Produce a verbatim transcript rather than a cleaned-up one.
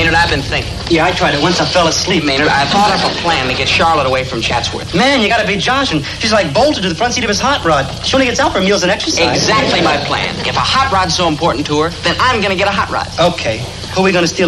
Maynard, I've been thinking. Yeah, I tried it once. I fell asleep. Maynard, I thought up a plan to get Charlotte away from Chatsworth. Man, you gotta be joshing. She's like bolted to the front seat of his hot rod. She only gets out for meals and exercise. Exactly my plan. If a hot rod's so important to her, then I'm gonna get a hot rod. Okay. Who are we gonna steal?